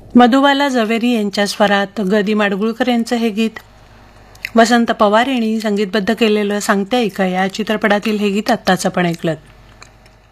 मधुबाला जवेरी यांच्या स्वरात ग दी माडगुळकर यांचं हे गीत. वसंत पवार यांनी संगीतबद्ध केलेलं सांगते ऐका या चित्रपटातील हे गीत आत्ताच आपण ऐकलं.